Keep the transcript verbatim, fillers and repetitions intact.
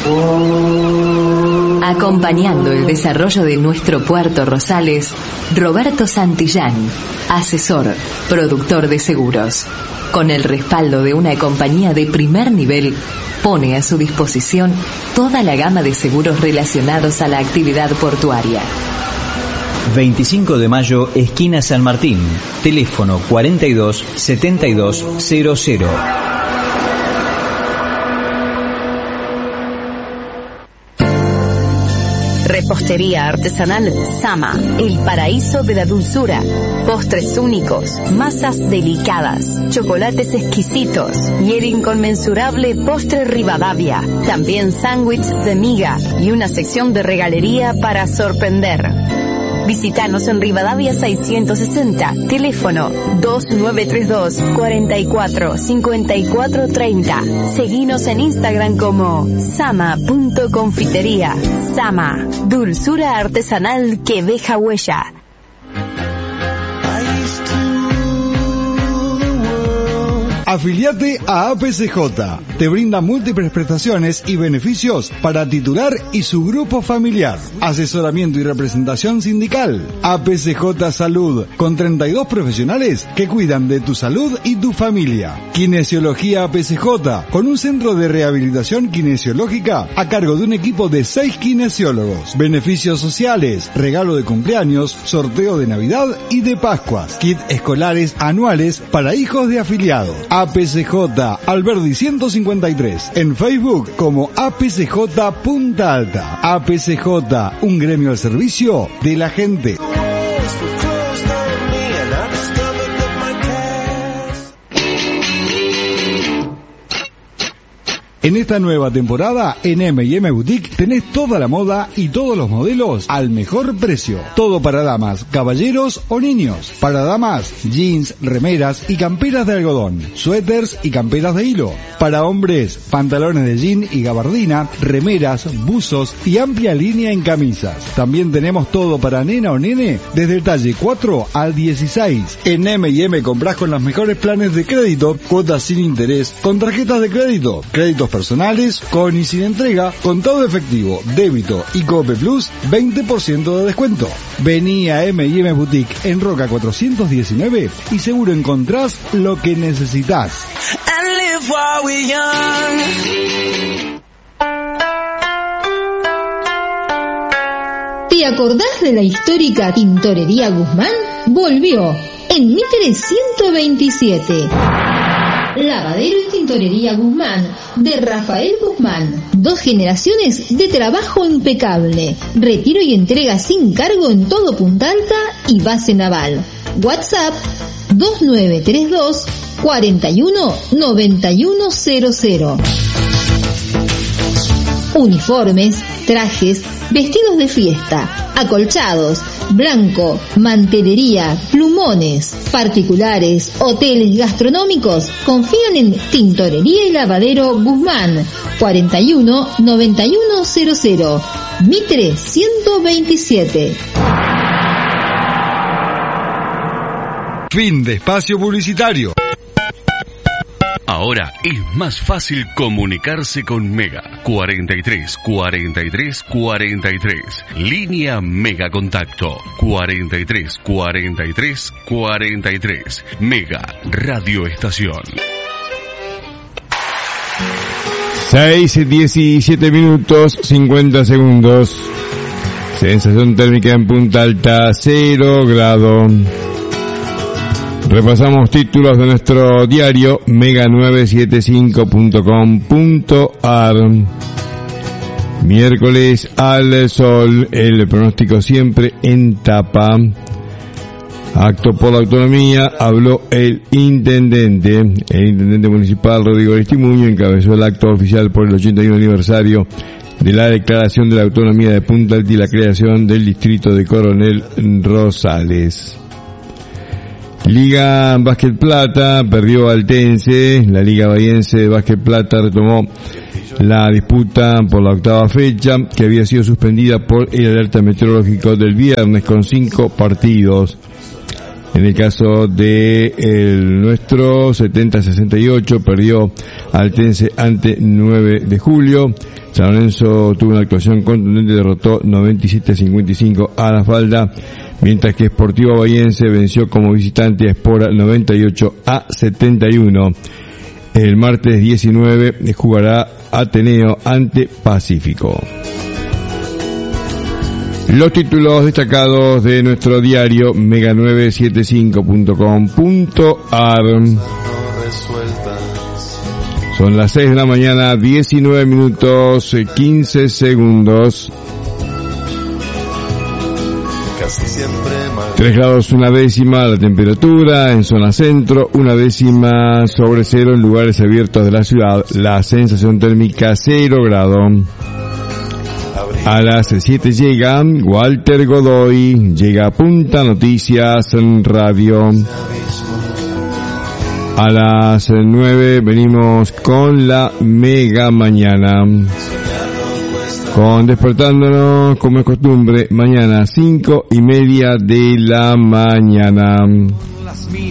Acompañando el desarrollo de nuestro puerto Rosales, Roberto Santillán, asesor, productor de seguros. Con el respaldo de una compañía de primer nivel, pone a su disposición toda la gama de seguros relacionados a la actividad portuaria. veinticinco de mayo, esquina San Martín. Teléfono cuarenta y dos setenta y dos cero cero. Repostería artesanal Sama, el paraíso de la dulzura. Postres únicos, masas delicadas, chocolates exquisitos y el inconmensurable postre Rivadavia. También sándwich de miga y una sección de regalería para sorprender. Visítanos en Rivadavia seiscientos sesenta, teléfono dos nueve tres dos, cuatro cuatro, cinco cuatro tres cero. Seguinos en Instagram como sama punto confitería. Sama, dulzura artesanal que deja huella. Afiliate a A P C J. Te brinda múltiples prestaciones y beneficios para titular y su grupo familiar. Asesoramiento y representación sindical. A P C J Salud, con treinta y dos profesionales que cuidan de tu salud y tu familia. Kinesiología A P C J, con un centro de rehabilitación kinesiológica a cargo de un equipo de seis kinesiólogos. Beneficios sociales, regalo de cumpleaños, sorteo de Navidad y de Pascuas. Kit escolares anuales para hijos de afiliados. A P C J Alberdi ciento cincuenta y tres, en Facebook como A P C J Punta Alta. A P C J, un gremio al servicio de la gente. En esta nueva temporada, en eme y eme Boutique, tenés toda la moda y todos los modelos al mejor precio. Todo para damas, caballeros o niños. Para damas, jeans, remeras y camperas de algodón, suéteres y camperas de hilo. Para hombres, pantalones de jean y gabardina, remeras, buzos y amplia línea en camisas. También tenemos todo para nena o nene, desde el talle cuatro al dieciséis. En eme y eme comprás con los mejores planes de crédito, cuotas sin interés, con tarjetas de crédito, créditos personales, con y sin entrega, contado efectivo, débito y Cope Plus, veinte por ciento de descuento. Vení a eme y eme Boutique en Roca cuatrocientos diecinueve y seguro encontrás lo que necesitas. ¿Te acordás de la histórica Tintorería Guzmán? Volvió en Mitre ciento veintisiete. Lavadero y Tintorería Guzmán, de Rafael Guzmán. Dos generaciones de trabajo impecable. Retiro y entrega sin cargo en todo Punta Alta y base naval. WhatsApp dos nueve tres dos, cuatro uno, nueve uno cero cero. Uniformes, trajes, vestidos de fiesta, acolchados, blanco, mantelería, plumones, particulares, hoteles gastronómicos. Confían en Tintorería y Lavadero Guzmán, cuatro uno, nueve uno cero cero, Mitre ciento veintisiete. Fin de espacio publicitario. Ahora es más fácil comunicarse con Mega. cuarenta y tres, cuarenta y tres, cuarenta y tres. Línea Mega Contacto. cuarenta y tres, cuarenta y tres, cuarenta y tres. Mega Radio Estación. seis, diecisiete minutos, cincuenta segundos. Sensación térmica en Punta Alta, cero grado. Repasamos títulos de nuestro diario mega novecientos setenta y cinco punto com punto a r. Miércoles al sol, el pronóstico siempre en tapa. Acto por la autonomía, habló el intendente. El intendente municipal Rodrigo Aristimuño encabezó el acto oficial por el ochenta y uno aniversario de la declaración de la autonomía de Punta Alta y la creación del distrito de Coronel Rosales. Liga Básquet Plata perdió Altense. La Liga Bahiense de Básquet Plata retomó la disputa por la octava fecha, que había sido suspendida por el alerta meteorológico del viernes con cinco partidos. En el caso de el nuestro, setenta a sesenta y ocho, perdió Altense ante nueve de julio. San Lorenzo tuvo una actuación contundente, derrotó noventa y siete a cincuenta y cinco a La Falda, mientras que Sportivo Bahiense venció como visitante a Espora noventa y ocho a setenta y uno. El martes diecinueve jugará Ateneo ante Pacífico. Los títulos destacados de nuestro diario mega novecientos setenta y cinco punto com punto a r. Son las seis de la mañana, diecinueve minutos, quince segundos. tres grados una décima la temperatura en zona centro, una décima sobre cero en lugares abiertos de la ciudad. La sensación térmica cero grado. A las siete llega Walter Godoy, llega Punta Noticias en Radio. A las nueve venimos con la Mega Mañana. Con Despertándonos, como es costumbre, mañana cinco y media de la mañana.